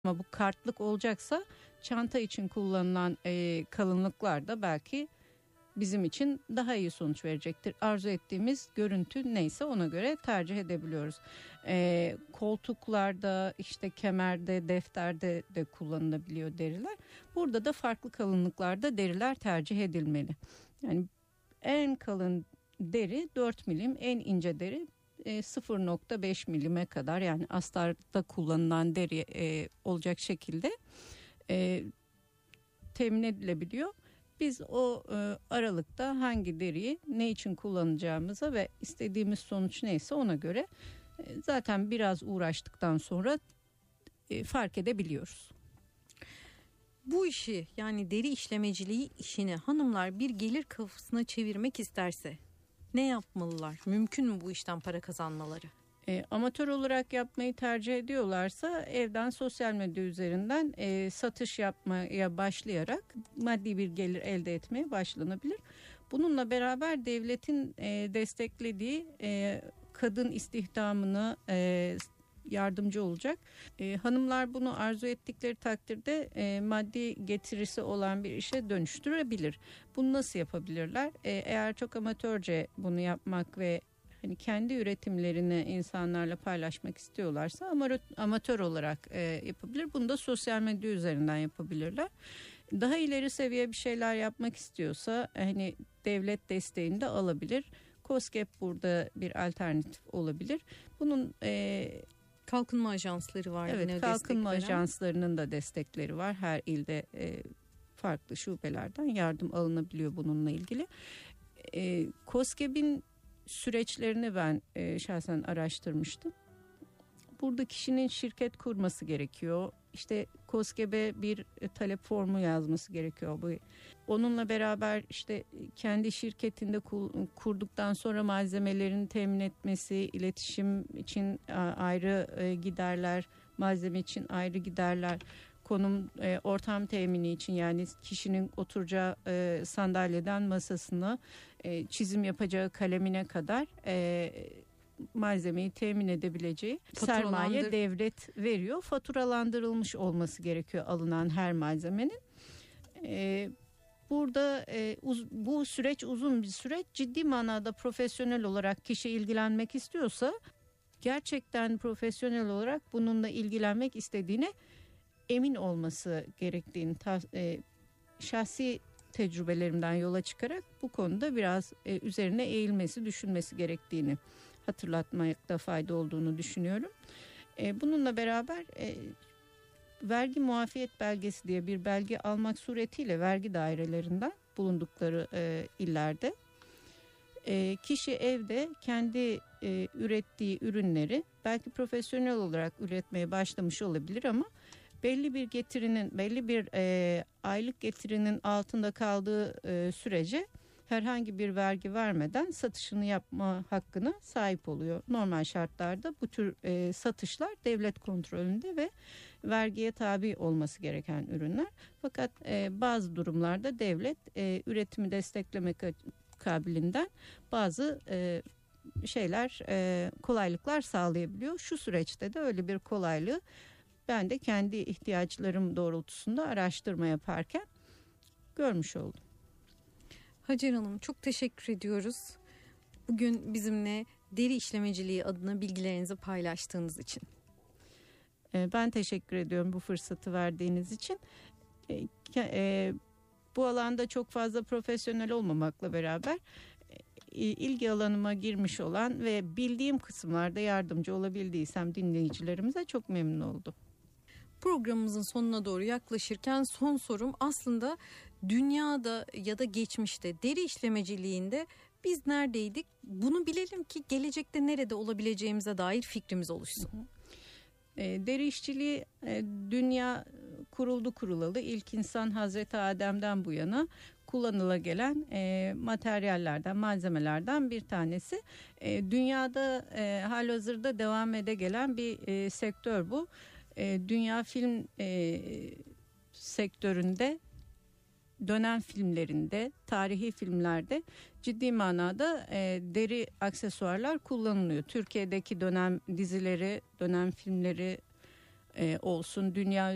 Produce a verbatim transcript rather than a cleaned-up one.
Ama bu kartlık olacaksa çanta için kullanılan e, kalınlıklar da belki bizim için daha iyi sonuç verecektir. Arzu ettiğimiz görüntü neyse ona göre tercih edebiliyoruz. E, koltuklarda, işte kemerde, defterde de kullanılabiliyor deriler. Burada da farklı kalınlıklarda deriler tercih edilmeli. Yani en kalın deri dört milim, en ince deri sıfır nokta beş milime kadar, yani astarda kullanılan deri e, olacak şekilde e, temin edilebiliyor. Biz o e, aralıkta hangi deriyi ne için kullanacağımıza ve istediğimiz sonuç neyse ona göre e, zaten biraz uğraştıktan sonra e, fark edebiliyoruz. Bu işi, yani deri işlemeciliği işini hanımlar bir gelir kapısına çevirmek isterse ne yapmalılar? Mümkün mü bu işten para kazanmaları? E, amatör olarak yapmayı tercih ediyorlarsa evden sosyal medya üzerinden e, satış yapmaya başlayarak maddi bir gelir elde etmeye başlanabilir. Bununla beraber devletin e, desteklediği e, kadın istihdamını e, yardımcı olacak. E, hanımlar bunu arzu ettikleri takdirde e, maddi getirisi olan bir işe dönüştürebilir. Bunu nasıl yapabilirler? E, eğer çok amatörce bunu yapmak ve hani kendi üretimlerini insanlarla paylaşmak istiyorlarsa amatör, amatör olarak e, yapabilir. Bunu da sosyal medya üzerinden yapabilirler. Daha ileri seviye bir şeyler yapmak istiyorsa hani devlet desteğini de alabilir. KOSGEB burada bir alternatif olabilir. Bunun e, kalkınma ajansları var. Evet, yine kalkınma ajanslarının da destekleri var. Her ilde e, farklı şubelerden yardım alınabiliyor bununla ilgili. E, KOSGEB'in süreçlerini ben e, şahsen araştırmıştım. Burada kişinin şirket kurması gerekiyor. İşte KOSGEB'e bir e, talep formu yazması gerekiyor. Bu onunla beraber işte kendi şirketinde kurduktan sonra malzemelerini temin etmesi, iletişim için ayrı e, giderler, malzeme için ayrı giderler, konum, e, ortam temini için, yani kişinin oturacağı e, sandalyeden masasına, e, çizim yapacağı kalemine kadar e, malzemeyi temin edebileceği sermaye devlet veriyor. Faturalandırılmış olması gerekiyor alınan her malzemenin. E, burada e, uz, bu süreç uzun bir süreç. Ciddi manada profesyonel olarak kişi ilgilenmek istiyorsa, gerçekten profesyonel olarak bununla ilgilenmek istediğine emin olması gerektiğini e, şahsi tecrübelerimden yola çıkarak bu konuda biraz e, üzerine eğilmesi, düşünmesi gerektiğini hatırlatmakta fayda olduğunu düşünüyorum. E, bununla beraber e, vergi muafiyet belgesi diye bir belge almak suretiyle vergi dairelerinden bulundukları e, illerde e, kişi evde kendi e, ürettiği ürünleri belki profesyonel olarak üretmeye başlamış olabilir ama belli bir getirinin, belli bir e, aylık getirinin altında kaldığı e, sürece herhangi bir vergi vermeden satışını yapma hakkına sahip oluyor. Normal şartlarda bu tür e, satışlar devlet kontrolünde ve vergiye tabi olması gereken ürünler. Fakat e, bazı durumlarda devlet e, üretimi desteklemek kabiliğinden bazı e, şeyler, e, kolaylıklar sağlayabiliyor. Şu süreçte de öyle bir kolaylığı ben de kendi ihtiyaçlarım doğrultusunda araştırma yaparken görmüş oldum. Hacer Hanım, çok teşekkür ediyoruz. Bugün bizimle deri işlemeciliği adına bilgilerinizi paylaştığınız için. Ben teşekkür ediyorum bu fırsatı verdiğiniz için. Bu alanda çok fazla profesyonel olmamakla beraber ilgi alanıma girmiş olan ve bildiğim kısımlarda yardımcı olabildiysem dinleyicilerimize çok memnun oldum. Programımızın sonuna doğru yaklaşırken son sorum aslında dünyada ya da geçmişte deri işlemeciliğinde biz neredeydik? Bunu bilelim ki gelecekte nerede olabileceğimize dair fikrimiz oluşsun. Hı hı. E, deri işçiliği e, dünya kuruldu kurulalı ilk insan Hazreti Adem'den bu yana kullanıla gelen e, materyallerden, malzemelerden bir tanesi. E, dünyada e, halihazırda devam ede gelen bir e, sektör bu. E, dünya film e, sektöründe, dönem filmlerinde, tarihi filmlerde ciddi manada e, deri aksesuarlar kullanılıyor. Türkiye'deki dönem dizileri, dönem filmleri e, olsun, dünya